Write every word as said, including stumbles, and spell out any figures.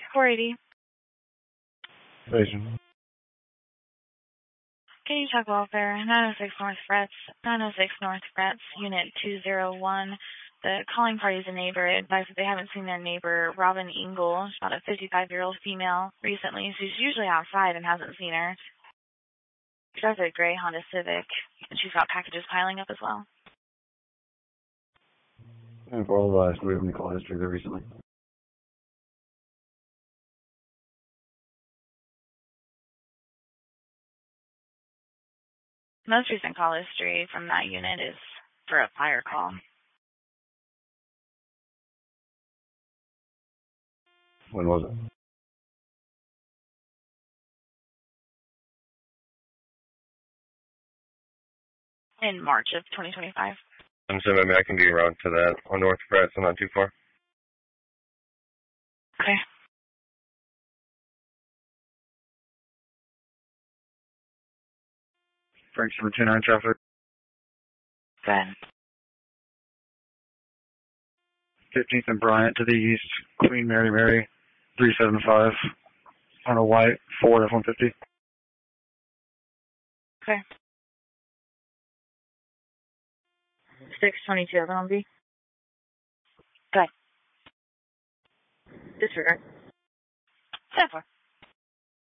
four eighty. Station. Can you check welfare? nine oh six North Frets, nine oh six North Frets, Unit two oh one. The calling party is a neighbor. Advised that they haven't seen their neighbor, Robin Engel, about a fifty-five-year-old female, recently. She's usually outside and hasn't seen her. She drives a gray Honda Civic, and she's got packages piling up as well. And for all the last, do we have any call history there recently? Most recent call history from that unit is for a fire call. When was it? In March of twenty twenty-five. I'm sorry, I mean, I can be around to that on North Frets, so not too far. Okay. Frank, number two nine traffic. Go ahead. fifteenth and Bryant to the east, Queen Mary Mary, three seven five, on a white Ford F one fifty. Okay. six twenty-two, L B. Go ahead. Disregard. ten four.